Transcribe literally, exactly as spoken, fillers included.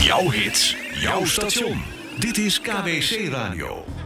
Jouw hits, jouw station. Dit is K W C Radio.